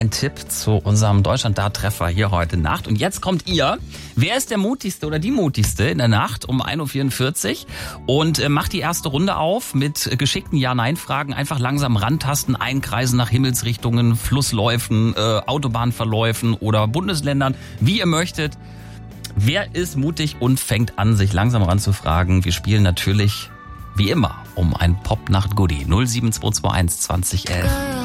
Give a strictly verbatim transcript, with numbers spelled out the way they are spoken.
Ein Tipp zu unserem Deutschland-Dart-Treffer hier heute Nacht. Und jetzt kommt ihr. Wer ist der Mutigste oder die Mutigste in der Nacht um ein Uhr vierundvierzig? Und äh, macht die erste Runde auf mit geschickten Ja-Nein-Fragen. Einfach langsam rantasten, einkreisen nach Himmelsrichtungen, Flussläufen, äh, Autobahnverläufen oder Bundesländern, wie ihr möchtet. Wer ist mutig und fängt an, sich langsam ranzufragen? Wir spielen natürlich, wie immer, um ein Pop-Nacht-Goodie. null sieben zwei zwei eins zwanzig elf.